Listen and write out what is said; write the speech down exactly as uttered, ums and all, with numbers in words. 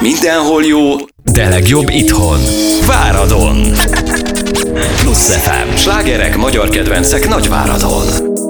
Mindenhol jó, de legjobb itthon. Váradon. Plusz ef em. Slágerek, magyar kedvencek Nagyváradon.